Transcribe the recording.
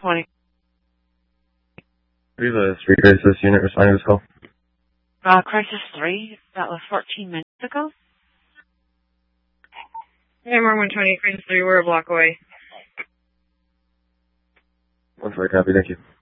120. We have a street crisis unit responding to this call. Crisis 3. That was 14 minutes ago. MR 120, Crisis 3, we're a block away. 1-4, copy, thank you.